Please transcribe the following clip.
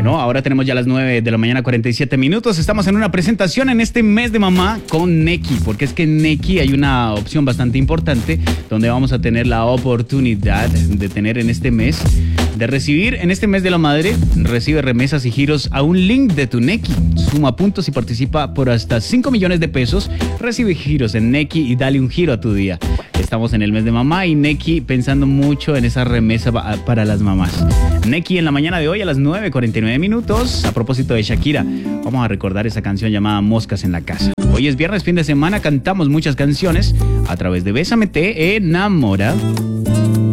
Bueno, ahora tenemos ya las 9 de la mañana, 47 minutos. Estamos en una presentación en este mes de mamá con Nequi, porque es que en Nequi hay una opción bastante importante donde vamos a tener la oportunidad de tener en este mes, de recibir en este mes de la madre, recibe remesas y giros a un link de tu Nequi. Suma puntos y participa por hasta 5 millones de pesos. Recibe giros en Nequi y dale un giro a tu día. Estamos en el mes de mamá y Nequi pensando mucho en esa remesa para las mamás. Nequi en la mañana de hoy a las 9:49 minutos. A propósito de Shakira, vamos a recordar esa canción llamada Moscas en la Casa. Hoy es viernes, fin de semana, cantamos muchas canciones a través de Bésame Te Enamora.